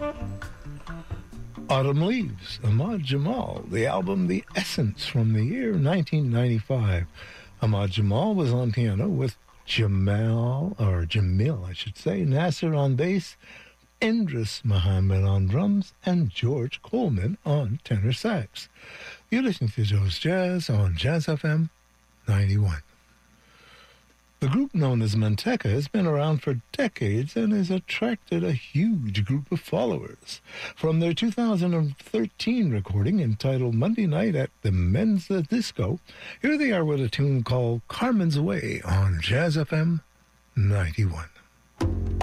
Autumn Leaves, Ahmad Jamal, the album The Essence from the year 1995. Ahmad Jamal was on piano with Jamil, I should say, Nasser on bass, Indris Muhammad on drums, and George Coleman on tenor sax. You're listening to Joe's Jazz on Jazz FM 91. The group known as Manteca has been around for decades and has attracted a huge group of followers. From their 2013 recording entitled Monday Night at the Mensa Disco, here they are with a tune called Carmen's Way on Jazz FM 91.